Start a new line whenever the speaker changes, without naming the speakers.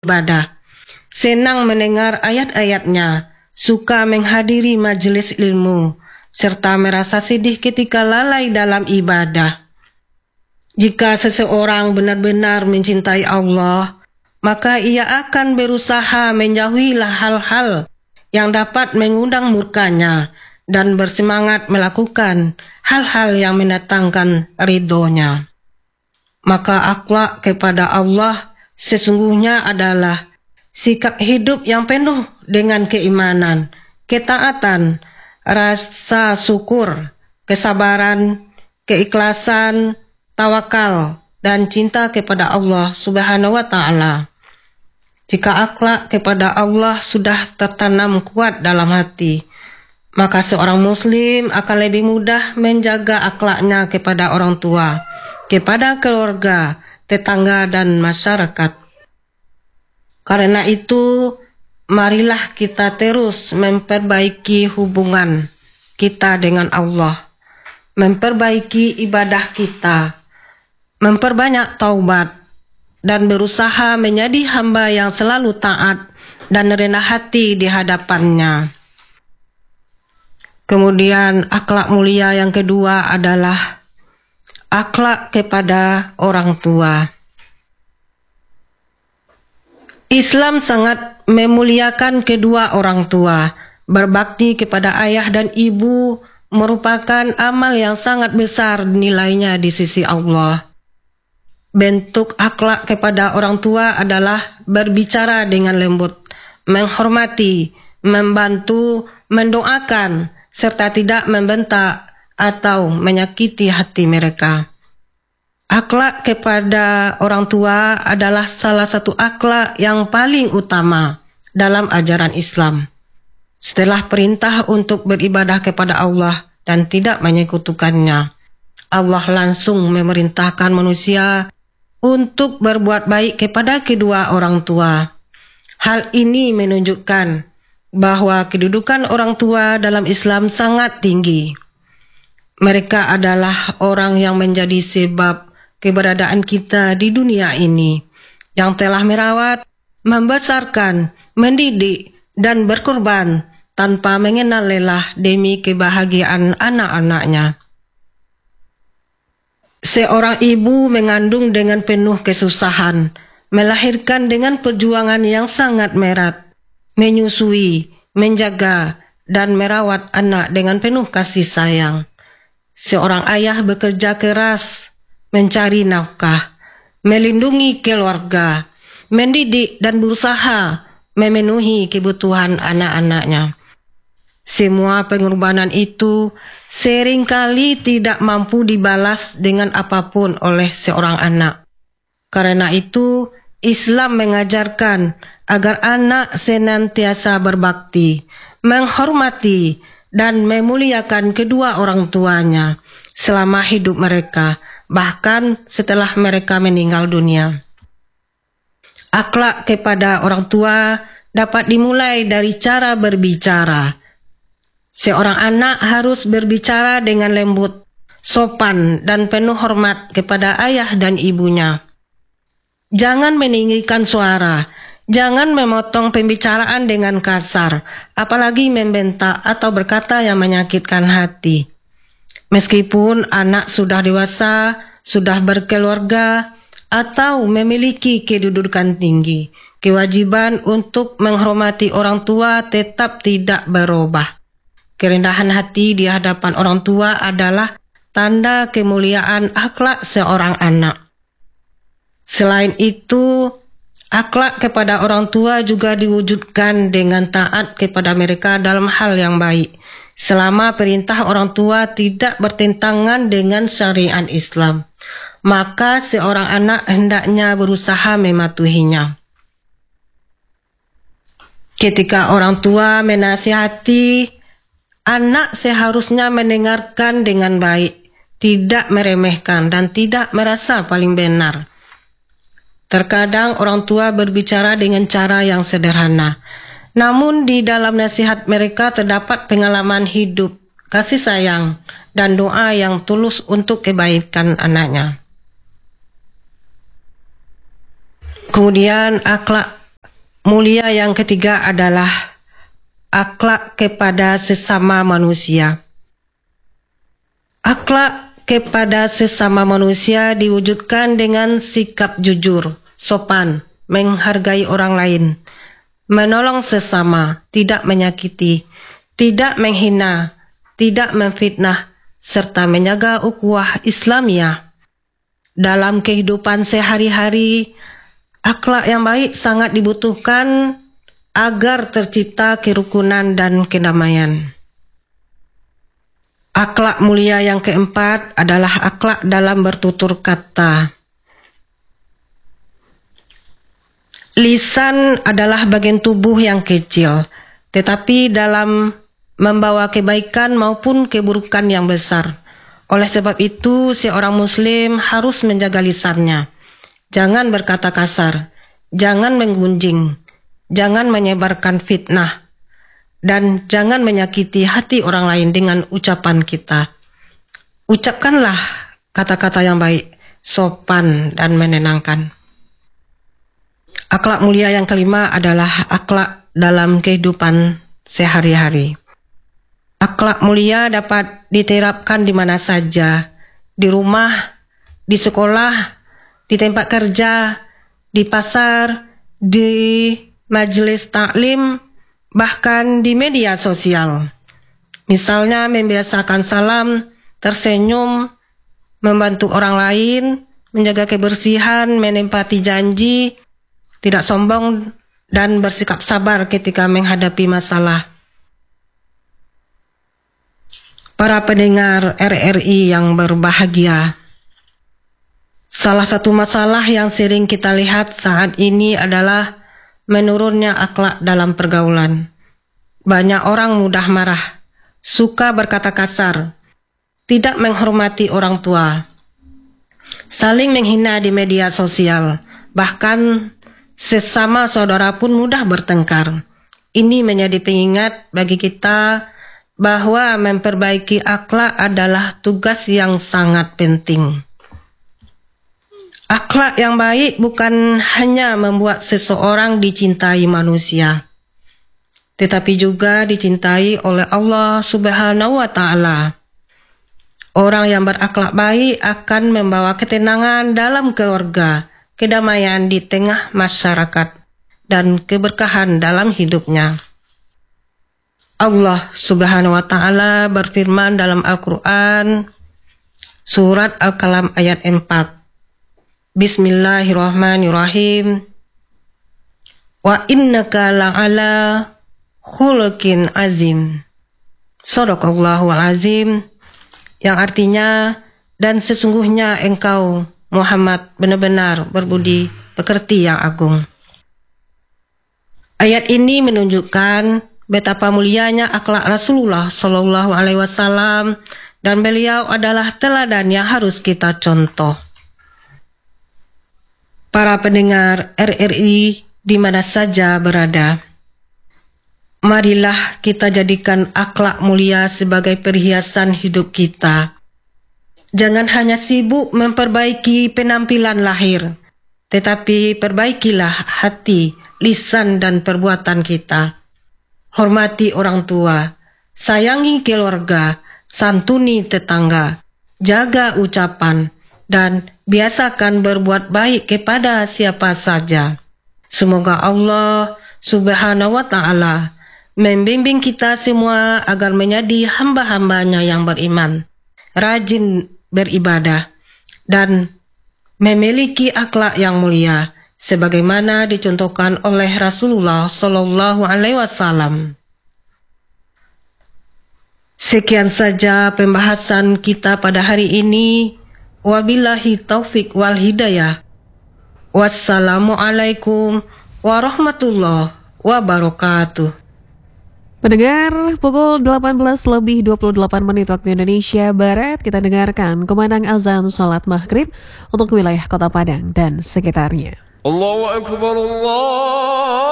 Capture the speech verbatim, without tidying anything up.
ibadah, senang mendengar ayat-ayatnya, suka menghadiri majelis ilmu, serta merasa sedih ketika lalai dalam ibadah. Jika seseorang benar-benar mencintai Allah, maka ia akan berusaha menjauhi hal-hal yang dapat mengundang murkanya dan bersemangat melakukan hal-hal yang mendatangkan ridhonya. Maka akhlak kepada Allah sesungguhnya adalah sikap hidup yang penuh dengan keimanan, ketaatan, rasa syukur, kesabaran, keikhlasan, tawakal, dan cinta kepada Allah Subhanahu wa Ta'ala. Jika akhlak kepada Allah sudah tertanam kuat dalam hati, maka seorang muslim akan lebih mudah menjaga akhlaknya kepada orang tua, kepada keluarga, tetangga, dan masyarakat. Karena itu, marilah kita terus memperbaiki hubungan kita dengan Allah, memperbaiki ibadah kita, memperbanyak taubat, dan berusaha menjadi hamba yang selalu taat dan rendah hati di hadapannya. Kemudian akhlak mulia yang kedua adalah akhlak kepada orang tua. Islam sangat memuliakan kedua orang tua. Berbakti kepada ayah dan ibu merupakan amal yang sangat besar nilainya di sisi Allah. Bentuk akhlak kepada orang tua adalah berbicara dengan lembut, menghormati, membantu, mendoakan, serta tidak membentak atau menyakiti hati mereka. Akhlak kepada orang tua adalah salah satu akhlak yang paling utama dalam ajaran Islam. Setelah perintah untuk beribadah kepada Allah dan tidak menyekutukannya, Allah langsung memerintahkan manusia untuk berbuat baik kepada kedua orang tua. Hal ini menunjukkan bahwa kedudukan orang tua dalam Islam sangat tinggi. Mereka adalah orang yang menjadi sebab keberadaan kita di dunia ini, yang telah merawat, membesarkan, mendidik, dan berkorban tanpa mengenal lelah demi kebahagiaan anak-anaknya. Seorang ibu mengandung dengan penuh kesusahan, melahirkan dengan perjuangan yang sangat berat, menyusui, menjaga, dan merawat anak dengan penuh kasih sayang. Seorang ayah bekerja keras, mencari nafkah, melindungi keluarga, mendidik dan berusaha memenuhi kebutuhan anak-anaknya. Semua pengorbanan itu seringkali tidak mampu dibalas dengan apapun oleh seorang anak. Karena itu, Islam mengajarkan agar anak senantiasa berbakti, menghormati, dan memuliakan kedua orang tuanya selama hidup mereka, bahkan setelah mereka meninggal dunia. Akhlak kepada orang tua dapat dimulai dari cara berbicara. Seorang anak harus berbicara dengan lembut, sopan, dan penuh hormat kepada ayah dan ibunya. Jangan meninggikan suara, jangan memotong pembicaraan dengan kasar, apalagi membentak atau berkata yang menyakitkan hati. Meskipun anak sudah dewasa, sudah berkeluarga, atau memiliki kedudukan tinggi, kewajiban untuk menghormati orang tua tetap tidak berubah. Kerendahan hati di hadapan orang tua adalah tanda kemuliaan akhlak seorang anak. Selain itu, akhlak kepada orang tua juga diwujudkan dengan taat kepada mereka dalam hal yang baik, selama perintah orang tua tidak bertentangan dengan syariat Islam. Maka seorang anak hendaknya berusaha mematuhinya. Ketika orang tua menasihati, anak seharusnya mendengarkan dengan baik, tidak meremehkan, dan tidak merasa paling benar. Terkadang orang tua berbicara dengan cara yang sederhana, namun di dalam nasihat mereka terdapat pengalaman hidup, kasih sayang, dan doa yang tulus untuk kebaikan anaknya. Kemudian akhlak mulia yang ketiga adalah akhlak kepada sesama manusia. Akhlak kepada sesama manusia diwujudkan dengan sikap jujur, sopan, menghargai orang lain, menolong sesama, tidak menyakiti, tidak menghina, tidak memfitnah, serta menjaga ukhuwah Islamiyah. Dalam kehidupan sehari-hari, akhlak yang baik sangat dibutuhkan agar tercipta kerukunan dan kedamaian. Akhlak mulia yang keempat adalah akhlak dalam bertutur kata. Lisan adalah bagian tubuh yang kecil, tetapi dalam membawa kebaikan maupun keburukan yang besar. Oleh sebab itu, seorang muslim harus menjaga lisannya. Jangan berkata kasar, jangan menggunjing, jangan menyebarkan fitnah, dan jangan menyakiti hati orang lain dengan ucapan kita. Ucapkanlah kata-kata yang baik, sopan, dan menenangkan. Akhlak mulia yang kelima adalah akhlak dalam kehidupan sehari-hari. Akhlak mulia dapat diterapkan di mana saja, di rumah, di sekolah, di tempat kerja, di pasar, di majelis taklim, bahkan di media sosial. Misalnya membiasakan salam, tersenyum, membantu orang lain, menjaga kebersihan, menepati janji, tidak sombong, dan bersikap sabar ketika menghadapi masalah. Para pendengar R R I yang berbahagia, salah satu masalah yang sering kita lihat saat ini adalah menurunnya akhlak dalam pergaulan. Banyak orang mudah marah, suka berkata kasar, tidak menghormati orang tua, saling menghina di media sosial, bahkan sesama saudara pun mudah bertengkar. Ini menjadi pengingat bagi kita bahwa memperbaiki akhlak adalah tugas yang sangat penting. Akhlak yang baik bukan hanya membuat seseorang dicintai manusia, tetapi juga dicintai oleh Allah Subhanahu wa Ta'ala. Orang yang berakhlak baik akan membawa ketenangan dalam keluarga, kedamaian di tengah masyarakat, dan keberkahan dalam hidupnya. Allah Subhanahu wa Ta'ala berfirman dalam Al-Quran, surat Al-Qalam ayat empat. Bismillahirrahmanirrahim. Wa innaka la'ala khuluqin azim. Shadaqallahul azim, yang artinya, dan sesungguhnya engkau Muhammad benar-benar berbudi pekerti yang agung. Ayat ini menunjukkan betapa mulianya akhlak Rasulullah Shallallahu Alaihi Wasallam, dan beliau adalah teladan yang harus kita contoh. Para pendengar R R I di mana saja berada, marilah kita jadikan akhlak mulia sebagai perhiasan hidup kita. Jangan hanya sibuk memperbaiki penampilan lahir, tetapi perbaikilah hati, lisan, dan perbuatan kita. Hormati orang tua, sayangi keluarga, santuni tetangga, jaga ucapan, dan biasakan berbuat baik kepada siapa saja. Semoga Allah Subhanahu wa Ta'ala membimbing kita semua agar menjadi hamba-hambanya yang beriman, rajin beribadah, dan memiliki akhlak yang mulia, sebagaimana dicontohkan oleh Rasulullah Shallallahu Alaihi Wasallam. Sekian saja pembahasan kita pada hari ini. Wabillahi taufik wal hidayah. Wassalamualaikum warahmatullahi wabarakatuh.
Pendengar, pukul delapan belas lebih dua puluh delapan menit waktu Indonesia Barat, kita dengarkan kumandang azan salat maghrib untuk wilayah Kota Padang dan sekitarnya.
Allahu Akbar, Allah